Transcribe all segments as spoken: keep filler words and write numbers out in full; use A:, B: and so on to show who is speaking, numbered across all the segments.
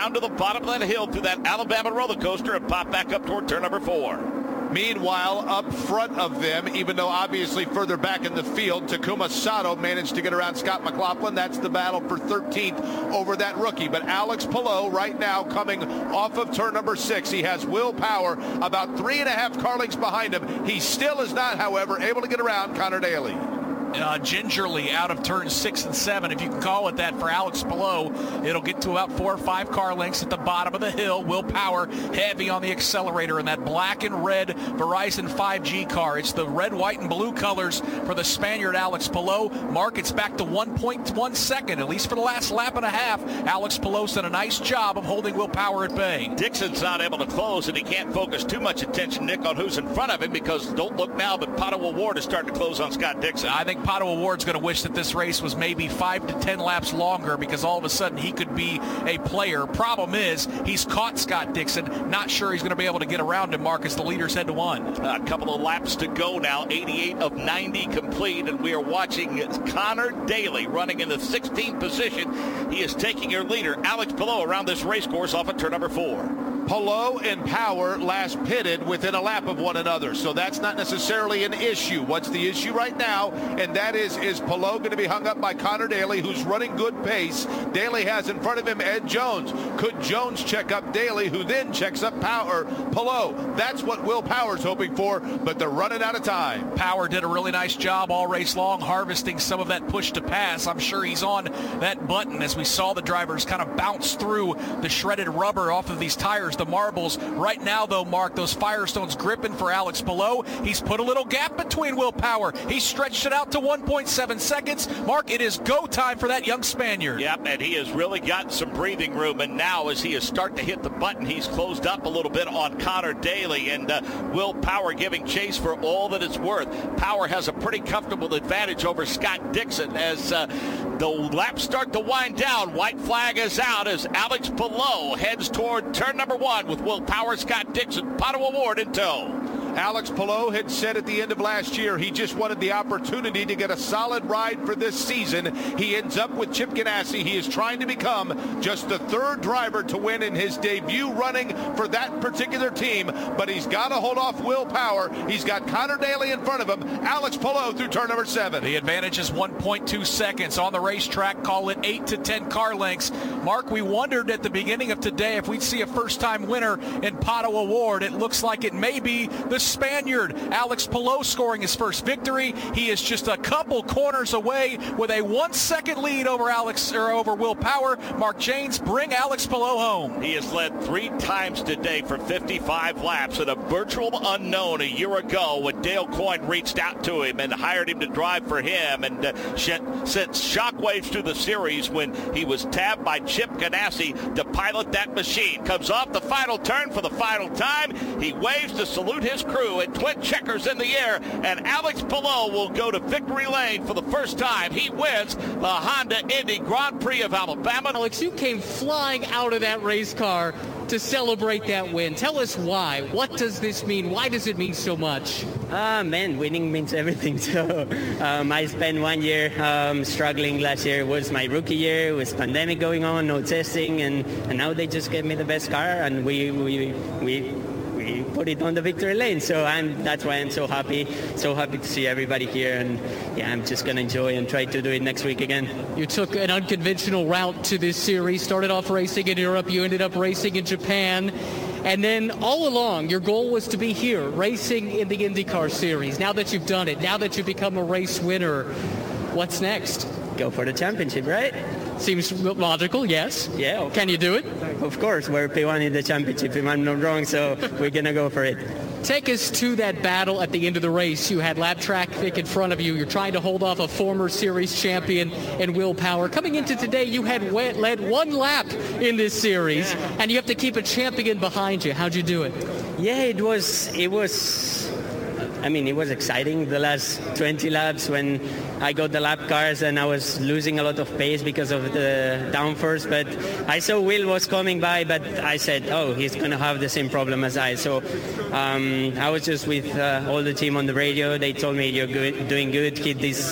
A: down to the bottom of that hill through that Alabama roller coaster and pop back up toward turn number four.
B: Meanwhile, up front of them, even though obviously further back in the field, Takuma Sato managed to get around Scott McLaughlin. That's the battle for thirteenth over that rookie. But Alex Palou right now coming off of turn number six. He has Will Power about three and a half car lengths behind him. He still is not, however, able to get around Connor Daly.
C: Uh, gingerly out of turn six and seven, if you can call it that, for Alex Palou. It'll get to about four or five car lengths at the bottom of the hill. Will Power heavy on the accelerator in that black and red Verizon five G car. It's the red, white, and blue colors for the Spaniard Alex Palou. Mark, it's back to one point one second, at least for the last lap and a half. Alex Palou's done a nice job of holding Will Power at bay.
A: Dixon's not able to close, and he can't focus too much attention, Nick, on who's in front of him, because don't look now, but Padua Ward is starting to close on Scott Dixon.
C: I think Padua Ward's going to wish that this race was maybe five to ten laps longer, because all of a sudden he could be a player. Problem is, he's caught Scott Dixon. Not sure he's going to be able to get around him, Mark, as the leaders head to one.
A: A couple of laps to go now, eighty-eight of ninety complete, and we are watching Connor Daly running in the sixteenth position. He is taking your leader, Alex Palou, around this race course off at turn number four.
B: Palou and Power last pitted within a lap of one another, so that's not necessarily an issue. What's the issue right now? And that is, is Palou going to be hung up by Connor Daly, who's running good pace? Daly has in front of him Ed Jones. Could Jones check up Daly, who then checks up Power? Palou. That's what Will Power's hoping for, but they're running out of time.
C: Power did a really nice job all race long, harvesting some of that push to pass. I'm sure he's on that button as we saw the drivers kind of bounce through the shredded rubber off of these tires, the marbles. Right now, though, Mark, those Firestones gripping for Alex Palou. He's put a little gap between Will Power. He stretched it out to one point seven seconds. Mark, it is go time for that young Spaniard.
A: Yep, and he has really gotten some breathing room, and now as he is starting to hit the button, he's closed up a little bit on Connor Daly, and uh, Will Power giving chase for all that it's worth. Power has a pretty comfortable advantage over Scott Dixon as uh, the laps start to wind down. White flag is out as Alex Palou heads toward turn number one with Will Power, Scott Dixon, Padua Ward in tow.
B: Alex Palou had said at the end of last year he just wanted the opportunity to get a solid ride for this season. He ends up with Chip Ganassi. He is trying to become just the third driver to win in his debut running for that particular team, but he's got to hold off Will Power. He's got Connor Daly in front of him. Alex Palou through turn number seven.
C: The advantage is one point two seconds on the racetrack. Call it eight to ten car lengths. Mark, we wondered at the beginning of today if we'd see a first-time winner in Padua Ward. It looks like it may be the Spaniard Alex Palou scoring his first victory. He is just a couple corners away with a one-second lead over Alex or over Will Power. Mark Janes, bring Alex Palou home.
A: He has led three times today for fifty-five laps, and a virtual unknown a year ago when Dale Coyne reached out to him and hired him to drive for him, and uh, sent shockwaves through the series when he was tabbed by Chip Ganassi to pilot that machine. Comes off the final turn for the final time. He waves to salute his crew and twin checkers in the air, and Alex Palou will go to victory lane for the first time. He wins the Honda Indy Grand Prix of Alabama.
D: Alex, you came flying out of that race car to celebrate that win. Tell us why. What does this mean? Why does it mean so much?
E: Ah, uh, man, winning means everything. So um, I spent one year um, struggling. Last year was my rookie year. It was pandemic going on, no testing, and, and now they just gave me the best car, and we we we. We put it on the victory lane, so I'm that's why I'm so happy so happy to see everybody here, and yeah, I'm just gonna enjoy and try to do it next week again.
D: You took an unconventional route to this series, started off racing in Europe, you ended up racing in Japan, and then all along your goal was to be here racing in the IndyCar series. Now that you've done it, now that you've become a race winner, what's next?
E: Go for the championship, right?
D: Seems logical, yes.
E: Yeah.
D: Can you do it?
E: Of course, we're P one in the championship, if I'm not wrong, so we're going to go for it.
D: Take us to that battle at the end of the race. You had lap traffic in front of you. You're trying to hold off a former series champion in Will Power. Coming into today, you had led one lap in this series, yeah. And you have to keep a champion behind you. How'd you do it?
E: Yeah, it was, it was, I mean, it was exciting the last twenty laps when I got the lap cars and I was losing a lot of pace because of the downforce, but I saw Will was coming by, but I said, oh, he's going to have the same problem as I. So um, I was just with uh, all the team on the radio. They told me, you're good, doing good, keep this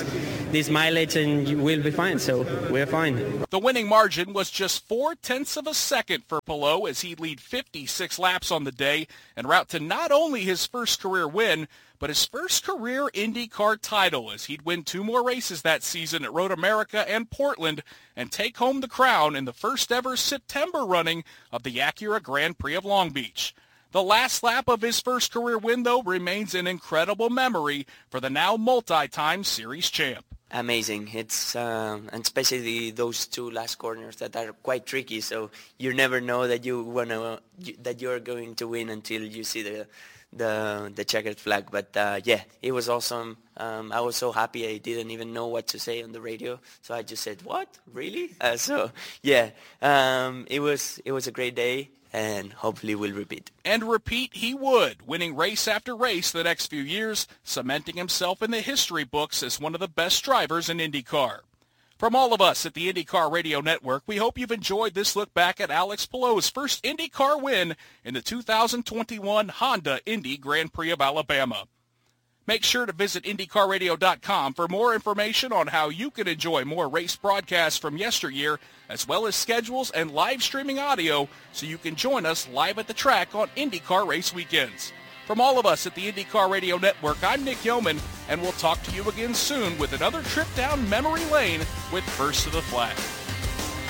E: this mileage and we'll be fine. So we're fine.
C: The winning margin was just four-tenths of a second for Palou as he'd lead fifty-six laps on the day en route to not only his first career win, but his first career IndyCar title as he'd win two more races that season at Road America and Portland and take home the crown in the first ever September running of the Acura Grand Prix of Long Beach. The last lap of his first career win, though, remains an incredible memory for the now multi-time series champ.
F: Amazing. It's um, and especially those two last corners that are quite tricky. So you never know that you wanna that you're going to win until you see the the the checkered flag. But uh, yeah, it was awesome. Um, I was so happy. I didn't even know what to say on the radio, so I just said, "What? Really?" Uh, so yeah, um, it was it was a great day. And hopefully we'll repeat.
C: And repeat he would, winning race after race the next few years, cementing himself in the history books as one of the best drivers in IndyCar. From all of us at the IndyCar Radio Network, we hope you've enjoyed this look back at Alex Palou's first IndyCar win in the two thousand twenty-one Honda Indy Grand Prix of Alabama. Make sure to visit Indy Car Radio dot com for more information on how you can enjoy more race broadcasts from yesteryear, as well as schedules and live streaming audio so you can join us live at the track on IndyCar race weekends. From all of us at the IndyCar Radio Network, I'm Nick Yeoman, and we'll talk to you again soon with another trip down memory lane with First to the Flag.